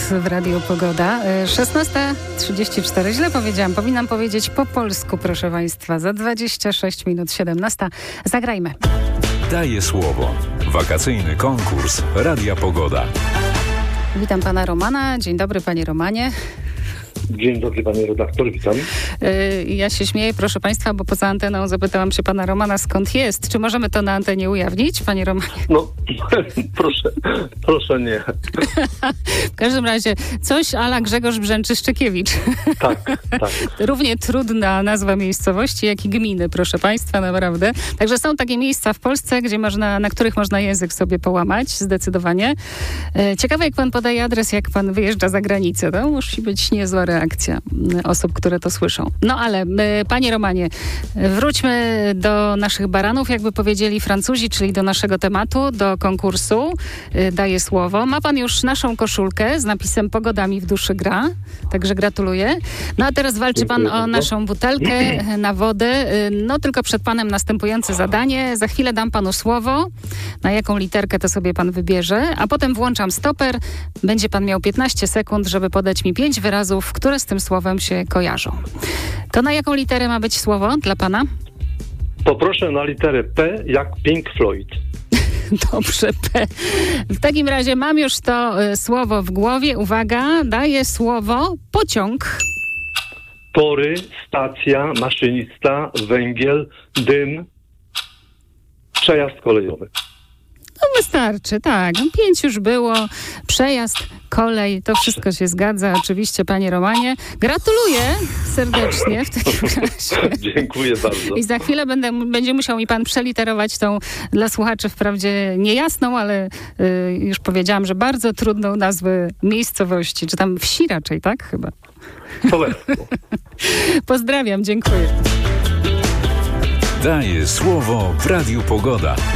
w Radiu Pogoda. 16:34. Źle powiedziałam. Powinnam powiedzieć po polsku, proszę Państwa. Za 26 minut 17. Zagrajmy. Daję słowo. Wakacyjny konkurs Radia Pogoda. Witam pana Romana. Dzień dobry, panie Romanie. Dzień dobry, panie redaktor, witam. Ja się śmieję, proszę państwa, bo poza anteną zapytałam się pana Romana, skąd jest. Czy możemy to na antenie ujawnić, panie Romanie? No, proszę nie. W każdym razie coś a la Grzegorz Brzęczyszczykiewicz. Tak. Równie trudna nazwa miejscowości, jak i gminy, proszę państwa, naprawdę. Także są takie miejsca w Polsce, na których można język sobie połamać, zdecydowanie. Ciekawe, jak pan podaje adres, jak pan wyjeżdża za granicę. To musi być niezła reakcja osób, które to słyszą. No ale, panie Romanie, wróćmy do naszych baranów, jakby powiedzieli Francuzi, czyli do naszego tematu, do konkursu. Daję słowo. Ma pan już naszą koszulkę z napisem Pogoda mi w duszy gra, także gratuluję. No a teraz walczy pan o naszą butelkę na wodę. No tylko przed panem następujące zadanie. Za chwilę dam panu słowo, na jaką literkę to sobie pan wybierze, a potem włączam stoper. Będzie pan miał 15 sekund, żeby podać mi 5 wyrazów, które z tym słowem się kojarzą. To na jaką literę ma być słowo dla pana? Poproszę na literę P jak Pink Floyd. Dobrze, P. W takim razie mam już to słowo w głowie. Uwaga, daję słowo pociąg. Tory, stacja, maszynista, węgiel, dym, przejazd kolejowy. No wystarczy, tak. 5 już było. Przejazd, kolej, to wszystko się zgadza. Oczywiście, panie Romanie. Gratuluję serdecznie w takim razie. Dziękuję bardzo. I za chwilę będzie musiał mi pan przeliterować tą dla słuchaczy wprawdzie niejasną, ale już powiedziałam, że bardzo trudną nazwę miejscowości, czy tam wsi raczej, tak? Chyba. Sołectwo. Pozdrawiam, dziękuję. Daję słowo w Radiu Pogoda.